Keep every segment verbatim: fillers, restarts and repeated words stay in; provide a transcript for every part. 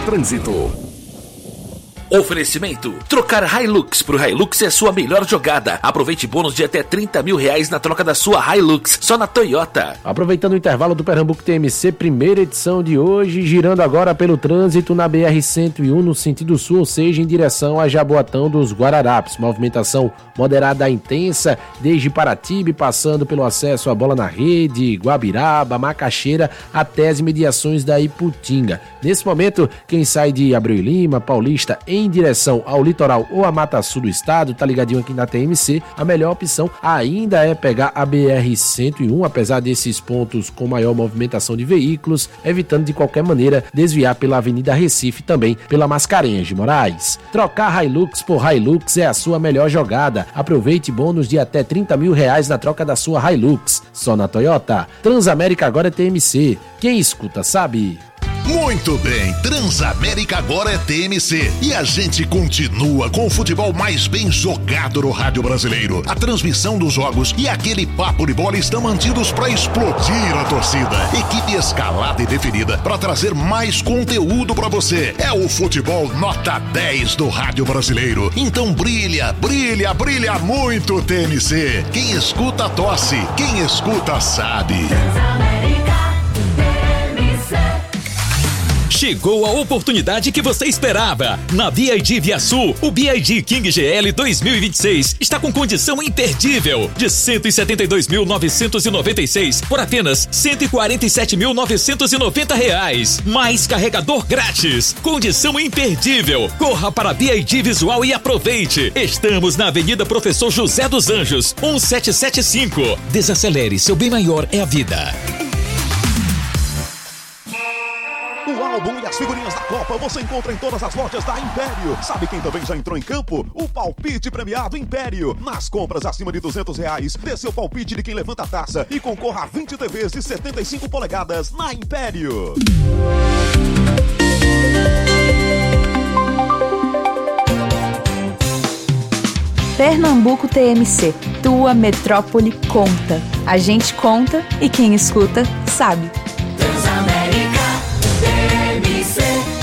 trânsito. Oferecimento: trocar Hilux por Hilux é sua melhor jogada. Aproveite bônus de até trinta mil reais na troca da sua Hilux, só na Toyota. Aproveitando o intervalo do Pernambuco T M C, primeira edição de hoje, girando agora pelo trânsito na B R cento e um no sentido sul, ou seja, em direção a Jaboatão dos Guararapes. Movimentação moderada a intensa, desde Paratibe, passando pelo acesso à Bola na Rede, Guabiraba, Macaxeira, até as imediações da Iputinga. Nesse momento, quem sai de Abreu e Lima, Paulista, em direção ao litoral ou à Mata Sul do estado, tá ligadinho aqui na T M C, a melhor opção ainda é pegar a B R cento e um, apesar desses pontos com maior movimentação de veículos, evitando de qualquer maneira desviar pela Avenida Recife, também pela Mascarenhas de Moraes. Trocar Hilux por Hilux é a sua melhor jogada. Aproveite bônus de até trinta mil reais na troca da sua Hilux, só na Toyota. Transamérica agora é T M C, quem escuta sabe. Muito bem, Transamérica agora é T M C e a gente continua com o futebol mais bem jogado no rádio brasileiro. A transmissão dos jogos e aquele papo de bola estão mantidos para explodir a torcida. Equipe escalada e definida para trazer mais conteúdo para você. É o futebol nota dez do rádio brasileiro. Então brilha, brilha, brilha muito T M C. Quem escuta tosse, quem escuta sabe. Chegou a oportunidade que você esperava. Na B I D Via Sul, o B I D King G L dois mil e vinte e seis está com condição imperdível de cento e setenta e dois mil novecentos e noventa e seis por apenas cento e quarenta e sete mil novecentos e noventa reais. Mais carregador grátis. Condição imperdível. Corra para a B I D Visual e aproveite. Estamos na Avenida Professor José dos Anjos, um sete sete cinco. Desacelere, seu bem maior é a vida. O álbum e as figurinhas da Copa você encontra em todas as lojas da Império. Sabe quem também já entrou em campo? O palpite premiado Império. Nas compras acima de duzentos reais, dê seu palpite de quem levanta a taça e concorra a vinte T Vs de setenta e cinco polegadas na Império. Pernambuco T M C, tua metrópole conta. A gente conta e quem escuta sabe. Transamérica T M C.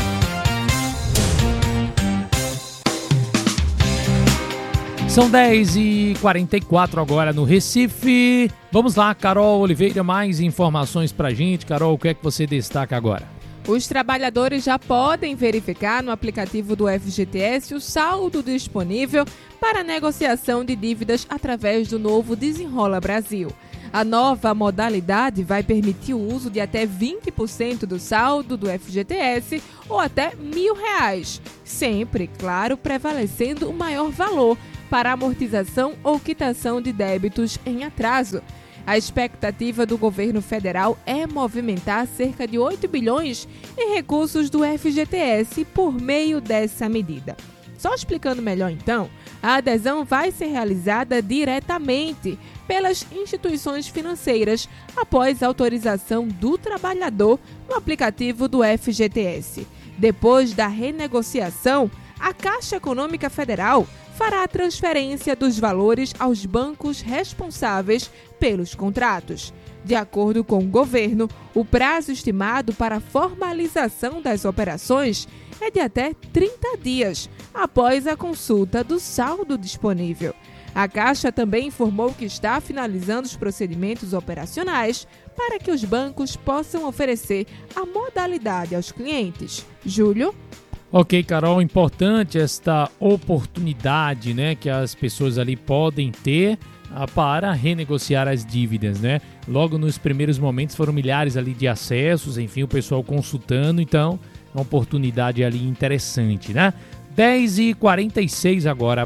São dez e quarenta e quatro agora no Recife. Vamos lá, Carol Oliveira, mais informações pra gente. Carol, o que é que você destaca agora? Os trabalhadores já podem verificar no aplicativo do F G T S o saldo disponível para negociação de dívidas através do novo Desenrola Brasil. A nova modalidade vai permitir o uso de até vinte por cento do saldo do F G T S ou até mil reais, sempre, claro, prevalecendo o maior valor para amortização ou quitação de débitos em atraso. A expectativa do governo federal é movimentar cerca de oito bilhões em recursos do F G T S por meio dessa medida. Só explicando melhor então, a adesão vai ser realizada diretamente pelas instituições financeiras após autorização do trabalhador no aplicativo do F G T S. Depois da renegociação, a Caixa Econômica Federal fará a transferência dos valores aos bancos responsáveis pelos contratos. De acordo com o governo, o prazo estimado para a formalização das operações é de até trinta dias, após a consulta do saldo disponível. A Caixa também informou que está finalizando os procedimentos operacionais para que os bancos possam oferecer a modalidade aos clientes. Júlio? Ok, Carol, importante esta oportunidade, né, que as pessoas ali podem ter ah, para renegociar as dívidas, né? Logo nos primeiros momentos foram milhares ali de acessos, enfim, o pessoal consultando, então é uma oportunidade ali interessante, né? dez e quarenta e seis agora.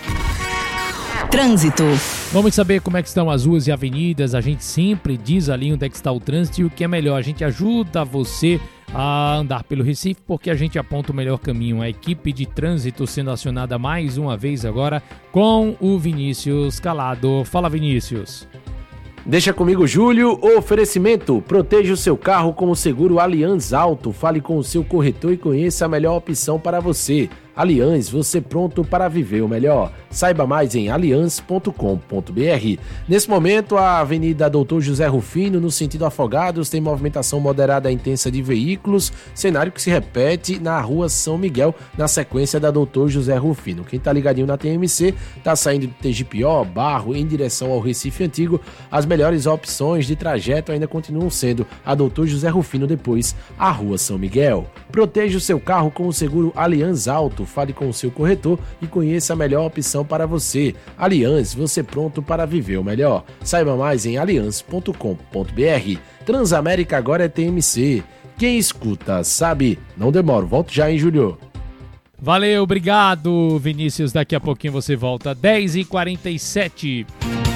Trânsito. Vamos saber como é que estão as ruas e avenidas. A gente sempre diz ali onde é que está o trânsito e o que é melhor. A gente ajuda você a andar pelo Recife porque a gente aponta o melhor caminho. A equipe de trânsito sendo acionada mais uma vez agora com o Vinícius Calado. Fala, Vinícius. Deixa comigo, Júlio. Oferecimento: proteja o seu carro com o seguro Allianz Auto. Fale com o seu corretor e conheça a melhor opção para você. Allianz, você pronto para viver o melhor. Saiba mais em allianz ponto com ponto b r. Nesse momento, a Avenida Doutor José Rufino, no sentido Afogados, tem movimentação moderada intensa de veículos, cenário que se repete na Rua São Miguel, na sequência da Doutor José Rufino. Quem tá ligadinho na T M C, tá saindo de Tegipió, Barro, em direção ao Recife Antigo. As melhores opções de trajeto ainda continuam sendo a Doutor José Rufino, depois a Rua São Miguel. Proteja o seu carro com o seguro Allianz Auto. Fale com o seu corretor e conheça a melhor opção para você. Allianz, você pronto para viver o melhor. Saiba mais em allianz ponto com ponto b r. Transamérica agora é T M C. Quem escuta sabe. Não demora, volto já, hein, Júlio? Valeu, obrigado, Vinícius. Daqui a pouquinho você volta. dez e quarenta e sete.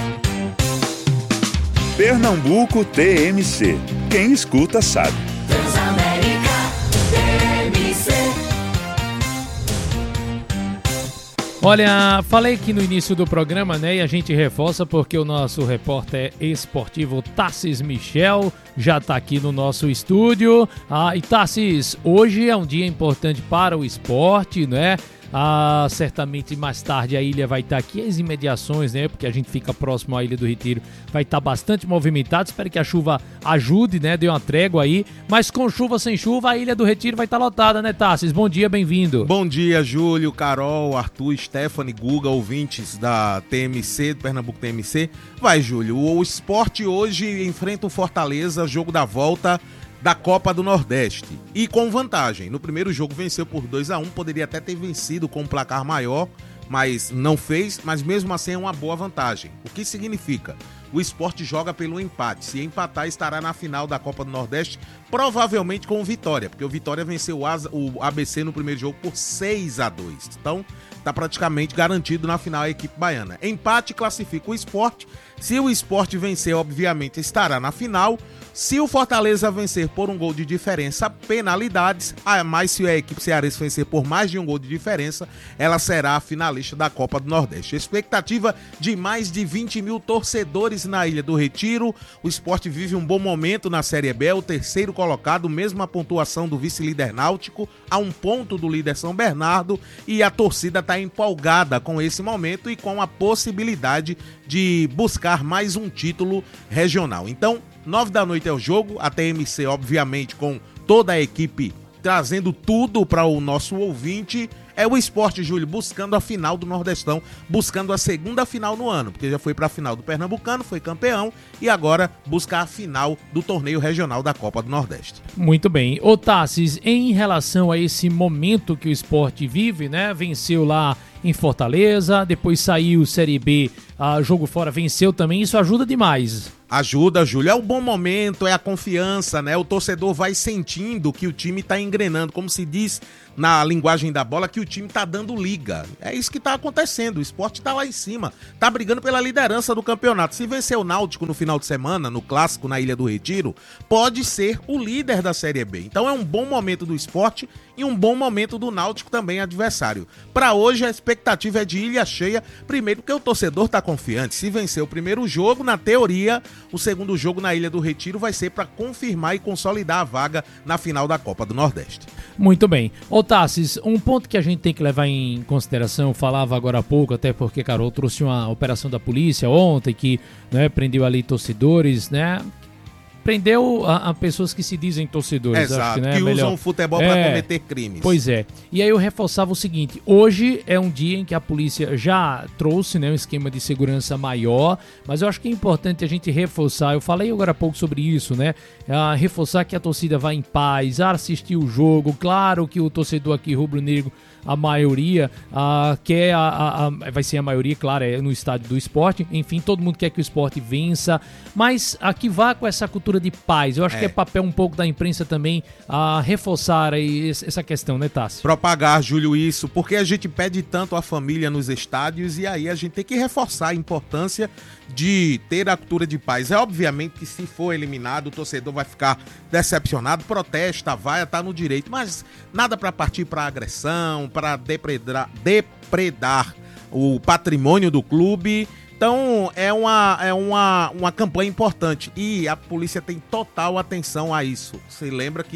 Pernambuco T M C. Quem escuta sabe. Transamérica T M C. Olha, falei aqui no início do programa, né, e a gente reforça porque o nosso repórter esportivo Tassis Michel já está aqui no nosso estúdio. Ah, e Tassis, hoje é um dia importante para o esporte, né? Ah, certamente mais tarde a ilha vai estar aqui, as imediações, né? Porque a gente fica próximo à Ilha do Retiro, vai estar bastante movimentado. Espero que a chuva ajude, né? Dê uma trégua aí. Mas com chuva, sem chuva, a Ilha do Retiro vai estar lotada, né, Tassis? Bom dia, bem-vindo. Bom dia, Júlio, Carol, Arthur, Stephanie, Guga, ouvintes da T M C, do Pernambuco T M C. Vai, Júlio, o esporte hoje enfrenta o Fortaleza, jogo da volta da Copa do Nordeste, e com vantagem. No primeiro jogo venceu por dois a um, poderia até ter vencido com um placar maior, mas não fez, mas mesmo assim é uma boa vantagem. O que significa? O esporte joga pelo empate. Se empatar, estará na final da Copa do Nordeste, provavelmente com o Vitória, porque o Vitória venceu o A B C no primeiro jogo por seis a dois. Então, está praticamente garantido na final a equipe baiana. Empate classifica o esporte. Se o esporte vencer, obviamente, estará na final. Se o Fortaleza vencer por um gol de diferença, penalidades. Ah, mas se a equipe cearense vencer por mais de um gol de diferença, ela será a finalista da Copa do Nordeste. Expectativa de mais de vinte mil torcedores na Ilha do Retiro. O esporte vive um bom momento na Série B, o terceiro colocado, mesma pontuação do vice-líder Náutico, a um ponto do líder São Bernardo, e a torcida está empolgada com esse momento e com a possibilidade de buscar mais um título regional. Então, nove da noite é o jogo, a T M C, obviamente, com toda a equipe trazendo tudo para o nosso ouvinte. É o esporte, Júlio, buscando a final do Nordestão, buscando a segunda final no ano, porque já foi para a final do Pernambucano, foi campeão, e agora busca a final do torneio regional da Copa do Nordeste. Muito bem. Ô Tassis, em relação a esse momento que o esporte vive, né? Venceu lá em Fortaleza, depois saiu Série B, ah, jogo fora, venceu também, isso ajuda demais. Ajuda, Júlio, é o bom momento, é a confiança, né? O torcedor vai sentindo que o time tá engrenando, como se diz na linguagem da bola, que o time tá dando liga. É isso que tá acontecendo, o esporte tá lá em cima, tá brigando pela liderança do campeonato. Se vencer o Náutico no final de semana, no clássico na Ilha do Retiro, pode ser o líder da Série B. Então é um bom momento do esporte e um bom momento do Náutico também adversário. Para hoje a expectativa é de ilha cheia, primeiro porque o torcedor tá confiante. Se vencer o primeiro jogo, na teoria, o segundo jogo na Ilha do Retiro vai ser para confirmar e consolidar a vaga na final da Copa do Nordeste. Muito bem. Ô Tassis, um ponto que a gente tem que levar em consideração, falava agora há pouco, até porque, Carol, trouxe uma operação da polícia ontem que, né, prendeu ali torcedores, né? Prendeu a, a pessoas que se dizem torcedores. Exato, acho que, né, que melhor. usam o futebol é, para cometer crimes. Pois é. E aí eu reforçava o seguinte, hoje é um dia em que a polícia já trouxe, né, um esquema de segurança maior, mas eu acho que é importante a gente reforçar, eu falei agora há pouco sobre isso, né, a reforçar que a torcida vai em paz, a assistir o jogo, claro que o torcedor aqui rubro-negro, a maioria uh, quer, a, a, a, vai ser a maioria, claro, é no estádio do esporte, enfim, todo mundo quer que o esporte vença, mas aqui vá com essa cultura de paz, eu acho é. que é papel um pouco da imprensa também a uh, reforçar aí essa questão, né, Tassi? Propagar, Júlio, isso, porque a gente pede tanto a família nos estádios e aí a gente tem que reforçar a importância de ter a cultura de paz. É obviamente que se for eliminado, o torcedor vai ficar decepcionado, protesta, vai estar no direito, mas nada para partir para agressão, para depredar, depredar o patrimônio do clube. Então é uma, é uma, uma campanha importante e a polícia tem total atenção a isso. Você lembra que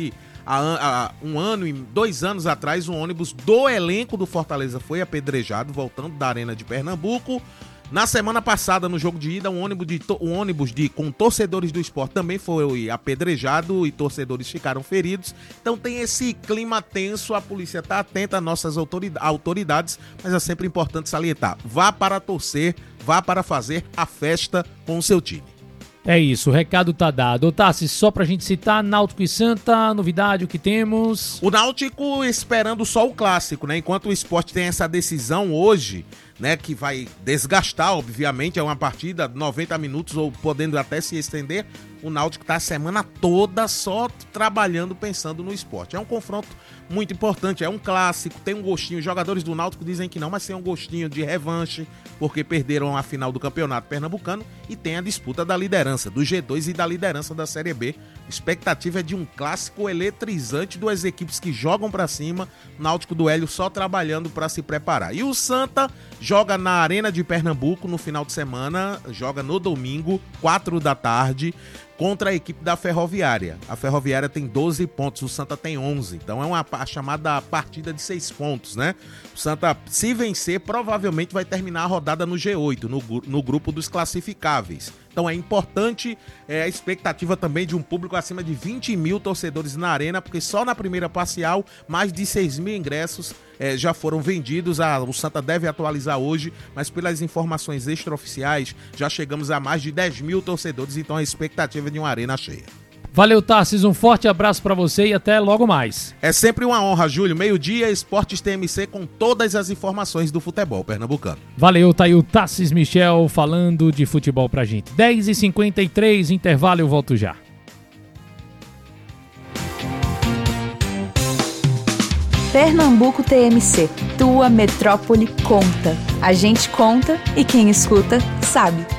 há, há um ano e dois anos atrás, um ônibus do elenco do Fortaleza foi apedrejado, voltando da Arena de Pernambuco. Na semana passada, no jogo de ida, um ônibus, de, um ônibus de, com torcedores do Sport também foi apedrejado e torcedores ficaram feridos. Então tem esse clima tenso, a polícia está atenta às nossas autoridades, mas é sempre importante salientar. Vá para torcer, vá para fazer a festa com o seu time. É isso, o recado tá dado. Ô Tassi, só pra gente citar, Náutico e Santa, novidade, o que temos? O Náutico esperando só o clássico, né? Enquanto o Sport tem essa decisão hoje, né, que vai desgastar, obviamente, é uma partida noventa minutos ou podendo até se estender, o Náutico tá a semana toda só trabalhando, pensando no Sport. É um confronto muito importante, é um clássico, tem um gostinho, os jogadores do Náutico dizem que não, mas tem um gostinho de revanche, porque perderam a final do Campeonato Pernambucano e tem a disputa da liderança, do G dois e da liderança da Série B. A expectativa é de um clássico eletrizante, duas equipes que jogam pra cima, o Náutico do Hélio só trabalhando pra se preparar. E o Santa joga na Arena de Pernambuco no final de semana, joga no domingo, quatro da tarde, contra a equipe da Ferroviária. A Ferroviária tem doze pontos, o Santa tem onze. Então é uma a chamada partida de seis pontos, né? O Santa, se vencer, provavelmente vai terminar a rodada no G oito, no, no grupo dos classificáveis. Então é importante é, a expectativa também de um público acima de vinte mil torcedores na arena, porque só na primeira parcial, mais de seis mil ingressos é, já foram vendidos. Ah, o Santa deve atualizar hoje, mas pelas informações extraoficiais, já chegamos a mais de dez mil torcedores, então a expectativa é de uma arena cheia. Valeu, Tarsis, um forte abraço pra você e até logo mais. É sempre uma honra, Júlio. Meio-dia, Esportes T M C com todas as informações do futebol pernambucano. Valeu, tá aí o Tarsis Michel falando de futebol pra gente. dez e cinquenta e três, intervalo, eu volto já. Pernambuco T M C, tua metrópole conta. A gente conta e quem escuta sabe.